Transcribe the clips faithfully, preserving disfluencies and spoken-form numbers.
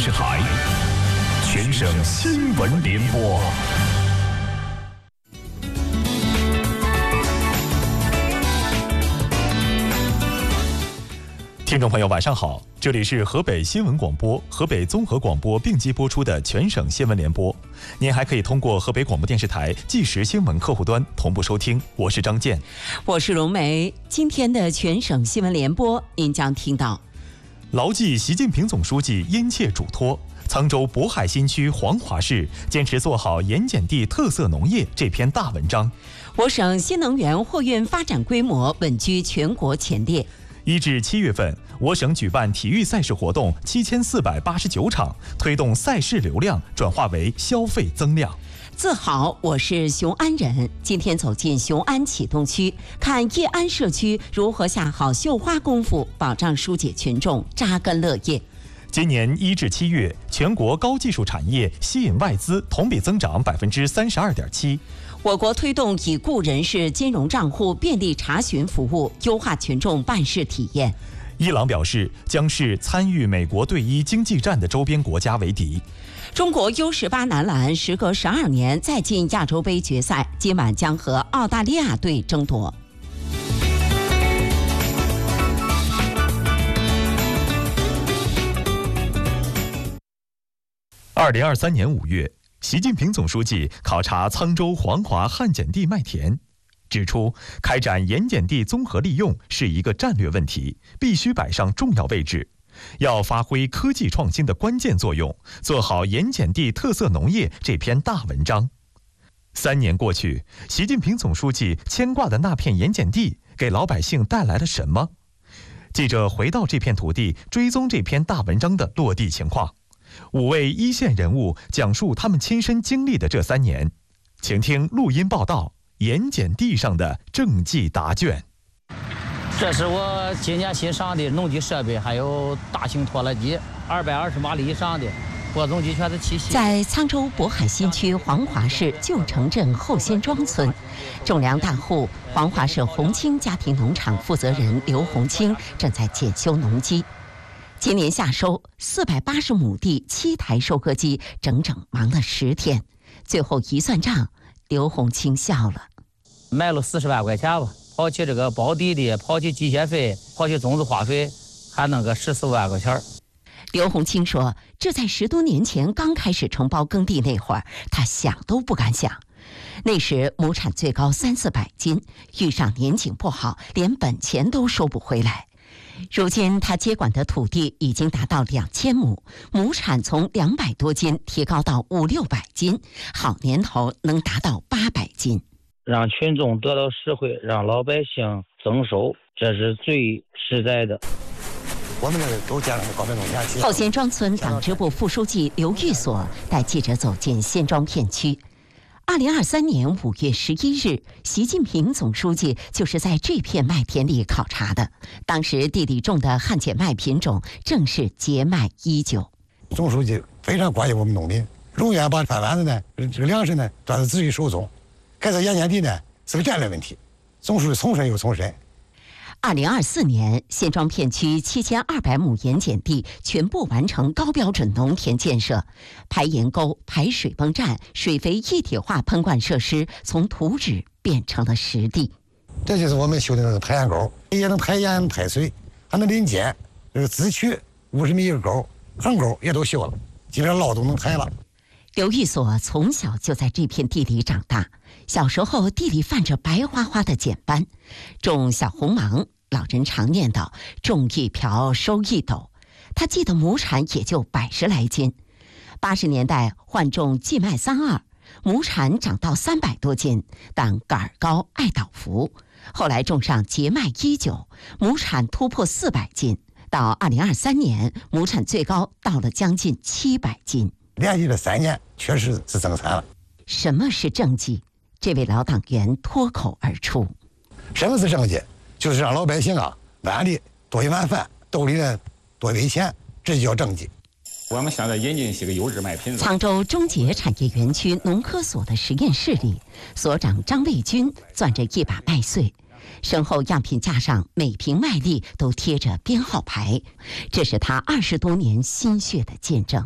视台，全省新闻联播。听众朋友，晚上好，这里是河北新闻广播、河北综合广播并机播出的全省新闻联播。您还可以通过河北广播电视台即时新闻客户端同步收听。我是张健， 我是荣梅。今天的全省新闻联播，您将听到： 牢记习近平总书记殷切嘱托，沧州渤海新区黄华市坚持做好盐碱地特色农业这篇大文章。 我省新能源货运发展规模稳居全国前列。 一至七月份，我省举办体育赛事活动七千四百八十九场，推动赛事流量转化为消费增量。 自豪，我是雄安人。今天走进雄安启东区，看叶安社区如何下好绣花功夫，保障疏解群众扎根乐业。 今年一至七月，全国高技术产业吸引外资同比增长百分之三十二点七。 我国推动已故人士金融账户便利查询服务，优化群众办事体验。 伊朗表示将视参与美国对伊经济战的周边国家为敌。 中国 U 十八男篮时隔十二年再进亚洲杯决赛，今晚将和澳大利亚队争夺。 二零二三年五月，习近平总书记考察沧州黄华旱碱地麦田，指出开展盐碱地综合利用是一个战略问题，必须摆上重要位置，要发挥科技创新的关键作用，做好盐碱地特色农业这篇大文章。三年过去，习近平总书记牵挂的那片盐碱地给老百姓带来了什么？记者回到这片土地，追踪这篇大文章的落地情况。五位一线人物讲述他们亲身经历的这三年，请听录音报道《盐碱地上的政绩答卷》。 这是我今年新上的农机设备，还有大型拖拉机，二百二十马力以上的播种机全是器械。 在沧州渤海新区黄华市旧城镇后仙庄村，种粮大户黄华市红青家庭农场负责人刘红青正在检修农机。今年夏收四百八十亩地，七台收割机整整忙了十天，最后一算账，刘红青笑了。 卖了四十万块钱吧，跑起这个包地的，跑起机械费，跑起种子花费，还弄个十四万块钱。 刘红青说，这在十多年前刚开始承包耕地那会儿，他想都不敢想。那时亩产最高三四百斤，遇上年景不好，连本钱都收不回来。如今他接管的土地已经达到两千亩，亩产从两百多斤提高到五六百斤，好年头能达到八百斤。 让群众得到实惠，让老百姓增收，这是最实在的。 我们这个都建了高标农家区。 后仙庄村党支部副书记刘玉锁带记者走进仙庄片区。二零二三年五月十一日，习近平总书记就是在这片麦田里考察的。当时地里种的旱碱麦品种正是节麦一九。 总书记非常关心我们农民，永远把饭碗子呢，这个粮食呢抓在自己手中。改造盐碱地呢是个战略问题，总书记从深又从深。 二零二四年，仙庄片区七千二百亩盐碱地全部完成高标准农田建设，排盐沟、排水泵站、水肥一体化喷灌设施从图纸变成了实地。 这就是我们修的那个排盐沟，也能排盐排水，还能临检，这个自取五十米一个沟，横沟也都修了，基本上涝都能排了。 刘玉锁从小就在这片地里长大，小时候地里泛着白花花的碱斑，种小红芒，老人常念叨种一瓢收一斗，他记得亩产也就百十来斤。八十年代换种荠麦三二，亩产涨到三百多斤，但杆儿高爱倒伏。后来种上节麦一九，亩产突破四百斤，到二零二三年亩产最高到了将近七百斤。 连续了三年，确实是增产了。 什么是政绩？这位老党员脱口而出。 什么是政绩？就是让老百姓啊碗里多一碗饭，兜里呢多一杯钱，这就叫政绩。 我们现在引进些个优质麦品。 沧州中捷产业园区农科所的实验室里，所长张卫军攥着一把麦穗，身后样品架上每瓶麦粒都贴着编号牌，这是他二十多年心血的见证。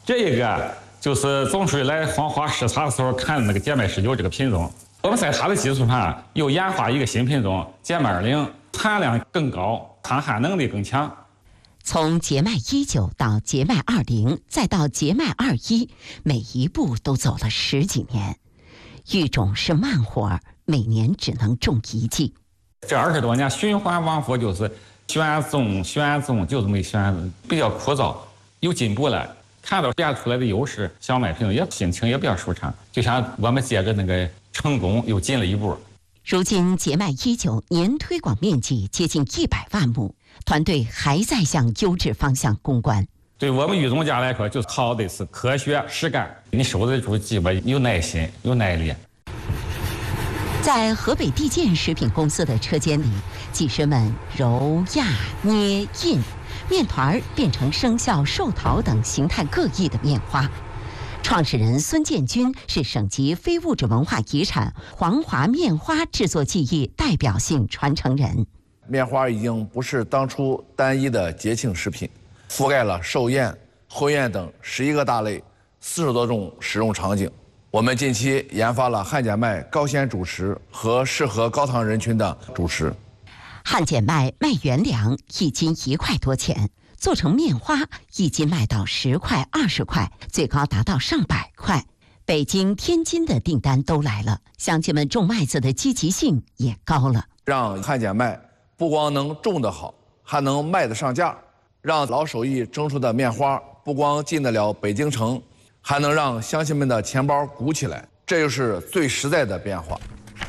这一个就是总书记来黄骅视察的时候看的那个截麦十九这个品种，我们在它的基础上又研发一个新品种截麦二零，产量更高，抗旱能力更强。 从截麦一九到截麦二零，再到截麦二一，每一步都走了十几年。育种是慢活儿，每年只能种一季。 这二十多年循环往复，就是选种选种，就这么选，比较枯燥，有进步了。看到变出来的优势，小麦品种也心情也比较舒畅，就像我们接着那个成功又进了一步。 如今截麦一九年推广面积接近一百万亩，团队还在向优质方向攻关。 对我们育种家来说，就靠的是科学实干，你守得住基本，有耐心，有耐力。 在河北地建食品公司的车间里，技师们揉压捏印，面团变成生肖寿桃等形态各异的面花。创始人孙建军是省级非物质文化遗产黄骅面花制作技艺代表性传承人。 面花已经不是当初单一的节庆食品，覆盖了寿宴、婚宴等十一个大类，四十多种使用场景。我们近期研发了汉碱麦高纤主食和适合高糖人群的主食。 汉碱麦卖原粮一斤一块多钱，做成面花一斤卖到十块、二十块，最高达到上百块。北京、天津的订单都来了，乡亲们种麦子的积极性也高了。 让汉碱麦不光能种得好，还能卖得上价，让老手艺蒸出的面花不光进得了北京城，还能让乡亲们的钱包鼓起来，这就是最实在的变化。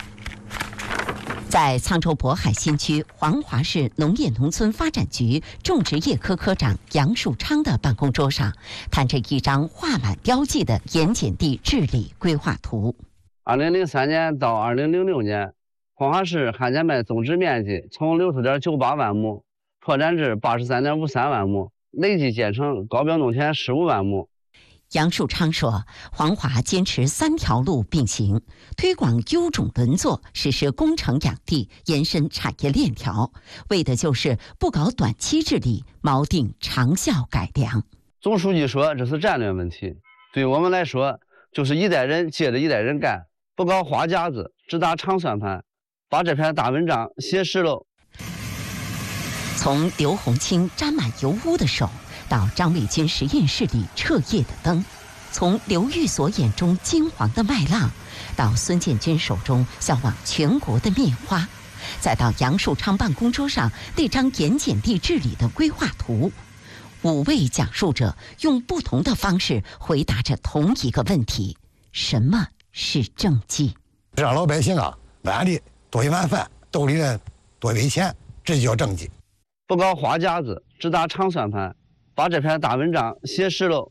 在沧州渤海新区黄骅市农业农村发展局种植业科科长杨树昌的办公桌上，摊着一张画满标记的盐碱地治理规划图。 二零零三年到二零零六年，黄骅市汉碱麦种植面积从六十点九八万亩扩展至八十三点五三万亩，累计建成高标农田十五万亩。 杨树昌说，黄骅坚持三条路并行，推广优种轮作，实施工程养地，延伸产业链条，为的就是不搞短期治理，锚定长效改良。 总书记说这是战略问题，对我们来说就是一代人接着一代人干，不搞花架子，只打长算盘，把这篇大文章写实喽。从刘洪清沾满油污的手，到张卫军实验室里彻夜的灯，从刘寓所眼中金黄的麦浪，到孙建军手中销往全国的面花，再到杨树昌办公桌上那张盐碱地治理的规划图，五位讲述者用不同的方式回答着同一个问题：什么是政绩？ 让老百姓啊碗里多一碗饭，兜里呢多一笔钱，这就叫政绩。 不搞花架子，只打长算盘，把这篇大文章写实喽。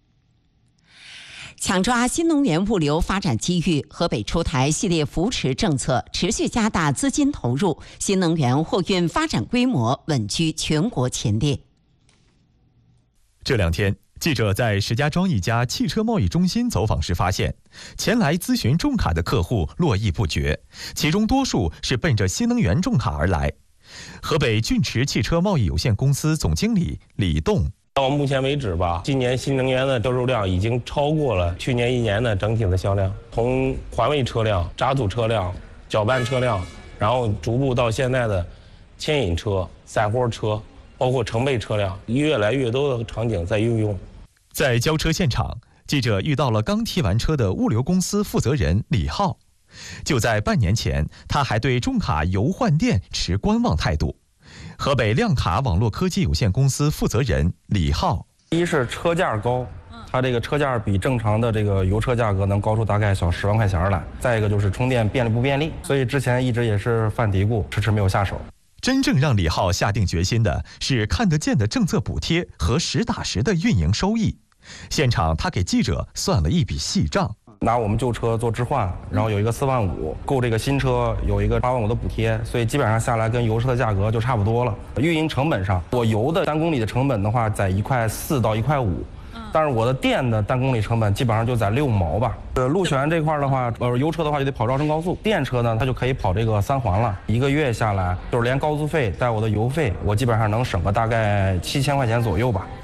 抢抓新能源物流发展机遇，河北出台系列扶持政策，持续加大资金投入，新能源货运发展规模稳居全国前列。 这两天，记者在石家庄一家汽车贸易中心走访时发现，前来咨询重卡的客户络绎不绝，其中多数是奔着新能源重卡而来。河北骏驰汽车贸易有限公司总经理李栋， 到目前为止吧，今年新能源的销售量已经超过了去年一年的整体的销量。从环卫车辆、渣土车辆、搅拌车辆，然后逐步到现在的牵引车、散货车，包括承备车辆，越来越多的场景在应用。 在交车现场，记者遇到了刚提完车的物流公司负责人李浩。就在半年前，他还对重卡油换电持观望态度。河北亮卡网络科技有限公司负责人李浩， 一是车价高，它这个车价比正常的这个油车价格能高出大概小十万块钱来。再一个就是充电便利不便利，所以之前一直也是犯嘀咕，迟迟没有下手。 真正让李浩下定决心的是看得见的政策补贴和实打实的运营收益。现场他给记者算了一笔细账。 拿我们旧车做置换，然后有一个四万五，购这个新车有一个八万五的补贴，所以基本上下来跟油车的价格就差不多了。运营成本上，我油的单公里的成本的话在一块四到一块五，但是我的电的单公里成本基本上就在六毛吧。呃，路权这块的话，呃，油车的话就得跑绕城高速，电车呢它就可以跑这个三环了。一个月下来，就是连高速费带我的油费，我基本上能省个大概七千块钱左右吧。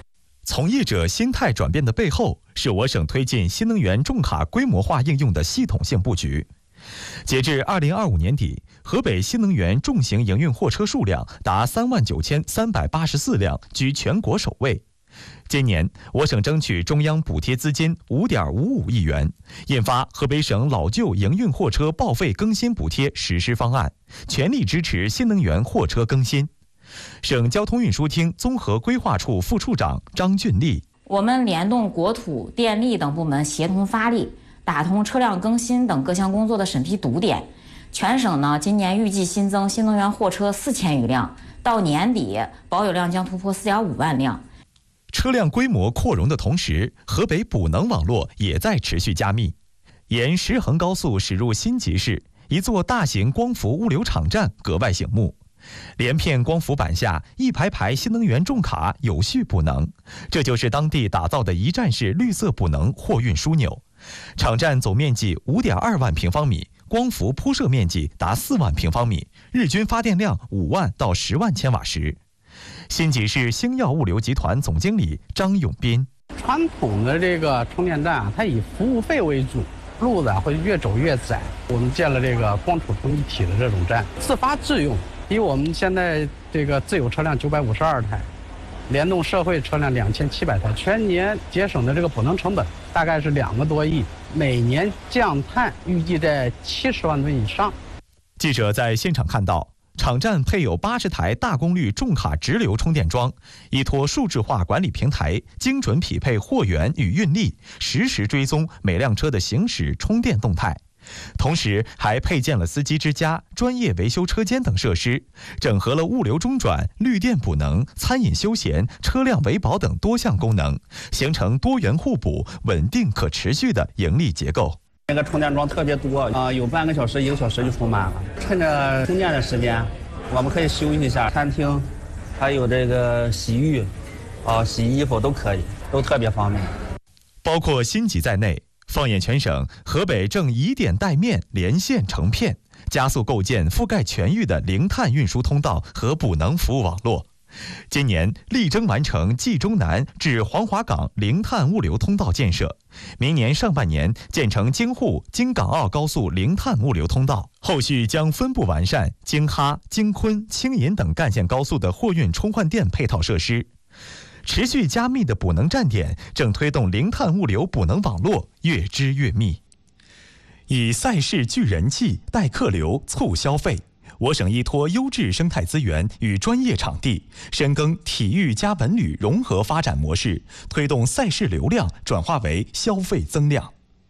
从业者心态转变的背后，是我省推进新能源重卡规模化应用的系统性布局。截至二零二五年底，河北新能源重型营运货车数量达三万九千三百八十四辆，居全国首位。今年，我省争取中央补贴资金五点五五亿元，印发河北省老旧营运货车报废更新补贴实施方案，全力支持新能源货车更新。省交通运输厅综合规划处副处长张俊丽： 我们联动国土、电力等部门协同发力，打通车辆更新等各项工作的审批堵点。全省呢，今年预计新增新能源货车四千余辆，到年底保有量将突破四点五万辆。 车辆规模扩容的同时，河北补能网络也在持续加密。沿石衡高速驶入新集市，一座大型光伏物流场站格外醒目。连片光伏板下，一排排新能源重卡有序补能，这就是当地打造的一站式绿色补能货运枢纽。场站总面积 五点二万平方米，光伏铺设面积达四万平方米，日均发电量五万到十万千瓦时。新集市星耀物流集团总经理张永斌： 传统的这个充电站，它以服务费为主，路子会越走越窄。我们建了这个光储充一体的这种站，自发自用。比我们现在这个自有车辆九百五十二台，联动社会车辆两千七百台，全年节省的这个补能成本大概是两个多亿，每年降碳预计在七十万吨以上。 记者在现场看到，场站配有八十台大功率重卡直流充电桩，依托数字化管理平台，精准匹配货源与运力，实时追踪每辆车的行驶充电动态。同时还配建了司机之家、专业维修车间等设施，整合了物流中转、绿电补能、餐饮休闲、车辆维保等多项功能，形成多元互补、稳定可持续的盈利结构。 那个充电桩特别多啊、呃，有半个小时、一个小时就充满了。趁着充电的时间，我们可以休息一下，餐厅，还有这个洗浴，啊、呃，洗衣服都可以，都特别方便。 包括新集在内。放眼全省，河北正以点带面，连线成片，加速构建覆盖全域的零碳运输通道和补能服务网络。今年力争完成冀中南至黄骅港零碳物流通道建设，明年上半年建成京沪京港澳高速零碳物流通道，后续将分步完善京哈、京昆、青银等干线高速的货运充换电配套设施。持续加密的补能站点正推动零碳物流补能网络越织越密。以赛事聚人气、带客流、促消费，我省依托优质生态资源与专业场地，深耕体育加文旅融合发展模式，推动赛事流量转化为消费增量。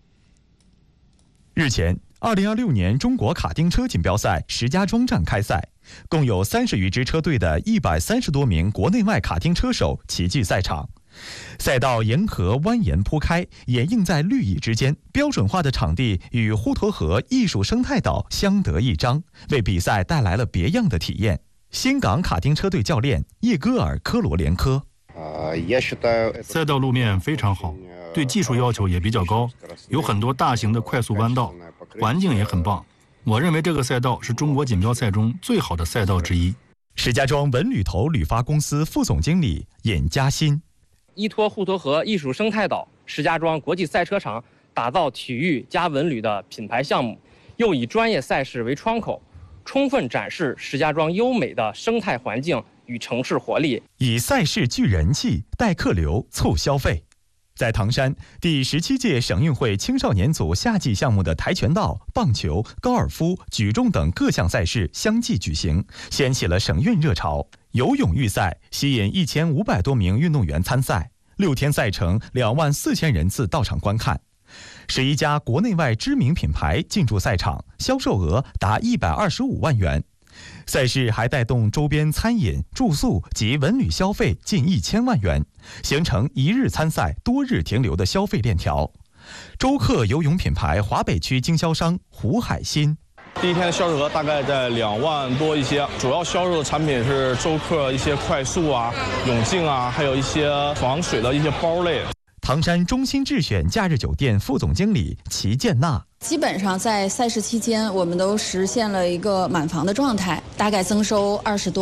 日前，二零二六年中国卡丁车锦标赛石家庄站开赛，共有三十余支车队的一百三十多名国内外卡丁车手齐聚赛场。赛道沿河蜿蜒铺开，掩映在绿意之间，标准化的场地与滹沱河艺术生态岛相得益彰，为比赛带来了别样的体验。新港卡丁车队教练叶戈尔·科罗连科： 赛道路面非常好，对技术要求也比较高，有很多大型的快速弯道，环境也很棒。我认为这个赛道是中国锦标赛中最好的赛道之一。 石家庄文旅投旅发公司副总经理尹嘉欣： 依托滹沱河艺术生态岛、石家庄国际赛车场，打造体育加文旅的品牌项目，又以专业赛事为窗口，充分展示石家庄优美的生态环境与城市活力， 以赛事聚人气、带客流、促消费。在唐山，第十七届省运会青少年组夏季项目的跆拳道、棒球、高尔夫、举重等各项赛事相继举行，掀起了省运热潮。游泳预赛吸引一千五百多名运动员参赛，六天赛程两万四千人次到场观看。十一家国内外知名品牌进驻赛场，销售额达一百二十五万元。赛事还带动周边餐饮、住宿及文旅消费近一千万元，形成一日参赛、多日停留的消费链条。周客游泳品牌华北区经销商胡海鑫： 第一天的销售额大概在两万多一些，主要销售的产品是周客一些快速啊、泳镜啊，还有一些防水的一些包类。 唐山中心智选假日酒店副总经理齐建娜： 基本上在赛事期间，我们都实现了一个满房的状态，大概增收二十多万。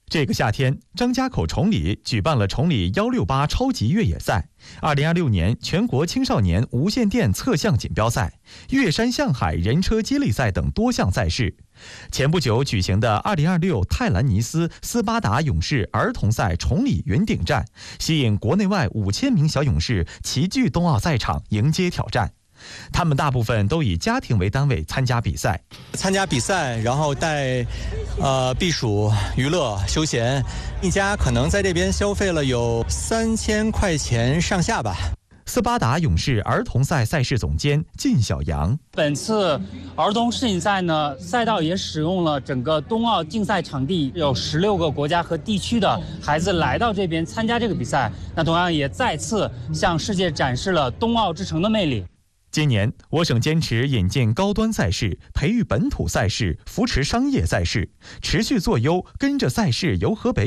这个夏天，张家口崇礼举办了崇礼一六八超级越野赛、二零二六年全国青少年无线电测向锦标赛、越山向海人车接力赛等多项赛事。前不久举行的二零二六泰兰尼斯斯巴达勇士儿童赛崇礼云顶站，吸引国内外五千名小勇士齐聚冬奥赛场迎接挑战。他们大部分都以家庭为单位参加比赛， 参加比赛，然后带呃避暑、娱乐、休闲，一家可能在这边消费了有三千块钱上下吧。 斯巴达勇士儿童赛赛事总监靳小阳： 本次儿童世锦赛呢，赛道也使用了整个冬奥竞赛场地，有十六个国家和地区的孩子来到这边参加这个比赛，那同样也再次向世界展示了冬奥之城的魅力。 今年，我省坚持引进高端赛事，培育本土赛事，扶持商业赛事，持续做优，跟着赛事游河北。